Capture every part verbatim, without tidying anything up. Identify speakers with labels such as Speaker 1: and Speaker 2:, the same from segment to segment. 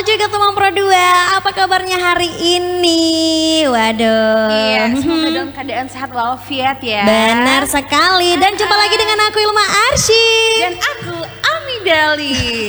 Speaker 1: juga teman Pro dua. Apa kabarnya hari ini? Waduh.
Speaker 2: Iya, semoga dalam keadaan sehat walafiat ya.
Speaker 1: Benar sekali. Dan jumpa lagi dengan aku Ilma Arsy.
Speaker 2: Dan aku Ami Dali.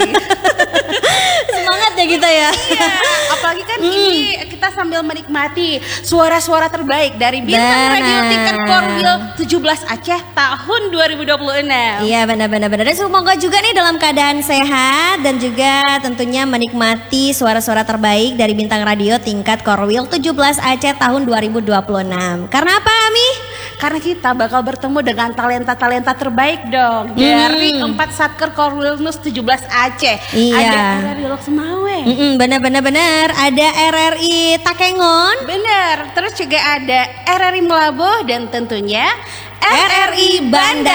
Speaker 1: Semangat ya kita ya.
Speaker 2: Iya, apalagi kan hmm. ini kita sambil menikmati suara-suara terbaik dari bintang radio tingkat Korwil tujuh belas Aceh tahun dua ribu dua puluh enam.
Speaker 1: Iya, benar-benar benar. Dan semoga juga nih dalam keadaan sehat dan juga tentunya menikmati suara-suara terbaik dari bintang radio tingkat Korwil tujuh belas Aceh tahun dua ribu dua puluh enam. Karena apa, Ami?
Speaker 2: Karena kita bakal bertemu dengan talenta-talenta terbaik dong, hmm. dari empat satker Korwilnus tujuh belas Aceh.
Speaker 1: Iya.
Speaker 2: Ada R R I Lok Semawe.
Speaker 1: Bener-bener bener. Ada R R I Takengon.
Speaker 2: Bener. Terus juga ada R R I Melabuh dan tentunya
Speaker 1: R R I Banda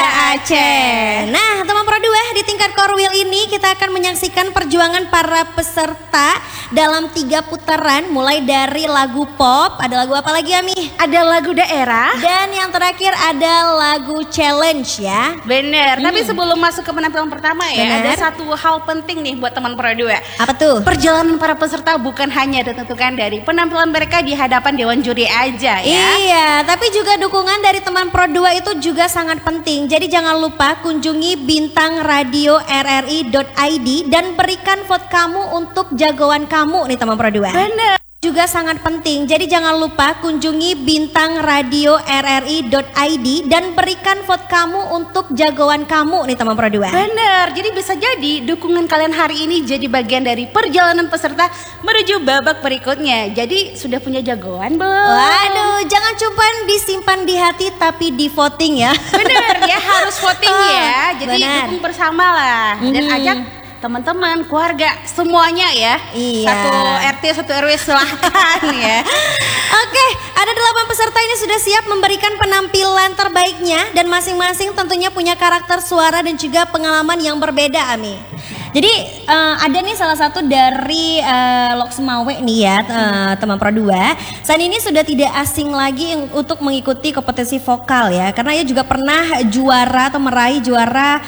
Speaker 1: Aceh. Nah, teman Pro dua, di tingkat Korwil ini kita akan menyaksikan perjuangan para peserta dalam tiga putaran, mulai dari lagu pop, ada lagu apa lagi, Ami?
Speaker 2: Ada lagu daerah,
Speaker 1: dan yang terakhir ada lagu challenge ya.
Speaker 2: Bener. Hmm. Tapi sebelum masuk ke penampilan pertama ya,
Speaker 1: Bener.
Speaker 2: ada satu hal penting nih buat teman Pro dua.
Speaker 1: Apa tuh?
Speaker 2: Perjalanan para peserta bukan hanya ditentukan dari penampilan mereka di hadapan dewan juri aja ya.
Speaker 1: Iya, tapi juga dukungan dari teman Pro dua itu juga sangat penting. Jadi jangan lupa kunjungi bintang radio r r i dot i d dan berikan vote kamu untuk jagoan kamu nih teman Pro dua.
Speaker 2: Bener.
Speaker 1: Juga sangat penting. Jadi jangan lupa kunjungi bintang radio r r i dot i d dan berikan vote kamu untuk jagoan kamu nih teman Pro dua.
Speaker 2: Bener. Jadi bisa jadi dukungan kalian hari ini jadi bagian dari perjalanan peserta menuju babak berikutnya. Jadi sudah punya jagoan belum?
Speaker 1: Waduh, jangan cuma disimpan di hati tapi di voting ya.
Speaker 2: Bener ya, harus voting
Speaker 1: oh,
Speaker 2: ya. Jadi
Speaker 1: benar.
Speaker 2: dukung bersama lah dan
Speaker 1: hmm.
Speaker 2: ajak teman-teman, keluarga, semuanya ya.
Speaker 1: Iya.
Speaker 2: Satu R T, satu R W silahkan ya.
Speaker 1: Oke, ada delapan peserta ini sudah siap memberikan penampilan terbaiknya dan masing-masing tentunya punya karakter suara dan juga pengalaman yang berbeda, Ami. Jadi uh, ada nih salah satu dari uh, Lok Semawe nih ya, uh, teman Pro dua. Saat ini sudah tidak asing lagi untuk mengikuti kompetisi vokal ya, karena ia juga pernah juara atau meraih juara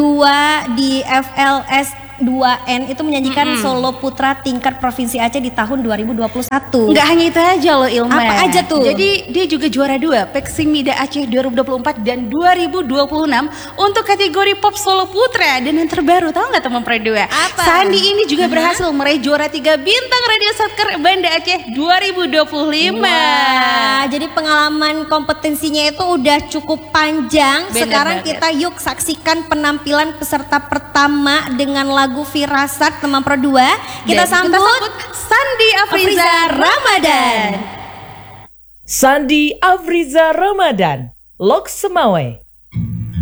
Speaker 1: dua di F L S dua N itu menyanyikan mm-hmm. solo putra tingkat provinsi Aceh di tahun dua ribu dua puluh satu.
Speaker 2: Nggak hanya itu aja loh Ilma.
Speaker 1: Apa aja tuh?
Speaker 2: Jadi dia juga juara dua Peksimida Aceh dua ribu dua puluh empat dan dua ribu dua puluh enam untuk kategori pop solo putra. Dan yang terbaru tahu nggak teman Pro dua?
Speaker 1: Apa?
Speaker 2: Sandi ini juga
Speaker 1: uh-huh.
Speaker 2: berhasil meraih juara tiga bintang radio satker Banda Aceh dua ribu dua puluh lima.
Speaker 1: Wah, jadi pengalaman kompetisinya itu udah cukup panjang.
Speaker 2: Bener
Speaker 1: Sekarang
Speaker 2: banget.
Speaker 1: kita yuk saksikan penampilan peserta pertama dengan lagu lagu Firasat teman Pro dua. Kita
Speaker 2: Dan
Speaker 1: sambut,
Speaker 2: kita sambut Sandi Afriza,
Speaker 1: Afriza Ramadan.
Speaker 3: Sandi Afriza Ramadan, Lok Semawe.